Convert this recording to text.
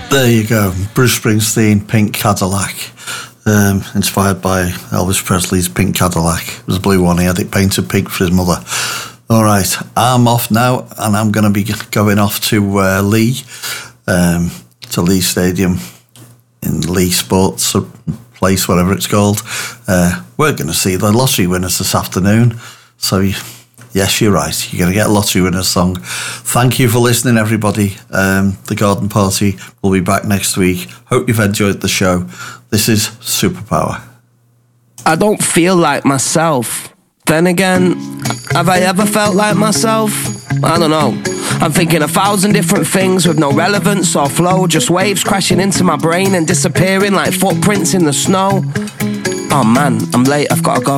There you go. Bruce Springsteen, Pink Cadillac. Inspired by Elvis Presley's Pink Cadillac. It was a blue one. He had it painted pink for his mother. All right, I'm off now, and I'm going to be going off to Leigh Stadium in Leigh Sports Place, whatever it's called. We're going to see the lottery winners this afternoon. So, yes, you're right. You're going to get a lottery winners song. Thank you for listening, everybody. The Garden Party will be back next week. Hope you've enjoyed the show. This is Superpower. I don't feel like myself. Then again, have I ever felt like myself? I don't know. I'm thinking 1,000 different things with no relevance or flow. Just waves crashing into my brain and disappearing like footprints in the snow. Oh man, I'm late, I've got to go.